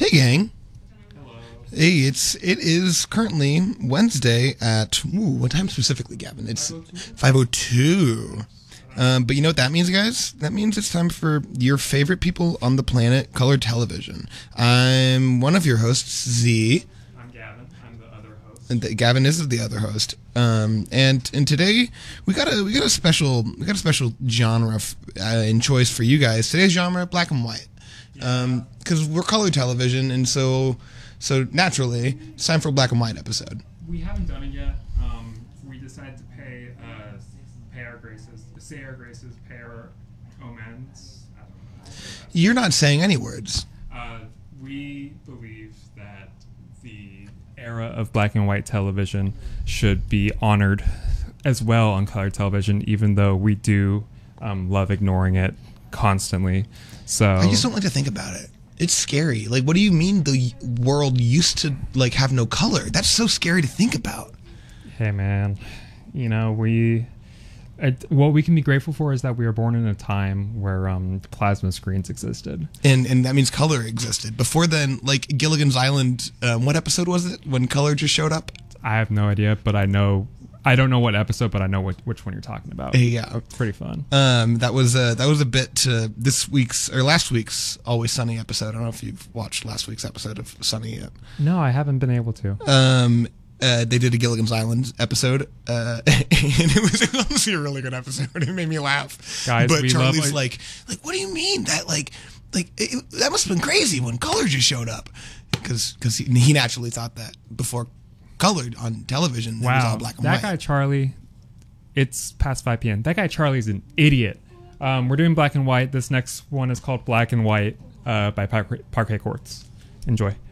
Hey, gang. Hello. Hey, it is currently Wednesday at what time specifically, Gavin? It's 5:02. But you know what that means, guys? That means it's time for your favorite people on the planet, Colored Television. I'm one of your hosts, Z. I'm Gavin. I'm the other host. And Gavin is the other host. And today we got a special genre in choice for you guys. Today's genre, black and white. Because we're Colored Television, and so naturally it's time for a black and white episode. We haven't done it yet. We decided to pay our graces, say our graces, pay our omens. I don't know. You're not saying any words. We believe that the era of black and white television should be honored as well on Colored Television, even though we do love ignoring it constantly. So I just don't like to think about it. It's scary. Like, what do you mean the world used to like have no color? That's so scary to think about. Hey, man, you know, what we can be grateful for is that we were born in a time where plasma screens existed. And that means color existed. Before then, like Gilligan's Island, what episode was it when color just showed up? I have no idea, but I don't know what episode, but I know which one you're talking about. Yeah. It's pretty fun. That was a bit to last week's Always Sunny episode. I don't know if you've watched last week's episode of Sunny yet. No, I haven't been able to. They did a Gilligan's Island episode, and it was honestly a really good episode. It made me laugh. Guys, but we Charlie's love, like, what do you mean that that must have been crazy when color just showed up? Because he naturally thought that before colored on television, it was all black and white. That guy Charlie, it's past 5 p.m. That guy Charlie's an idiot. We're doing black and white. This next one is called Black and White by Parquet Courts. Enjoy.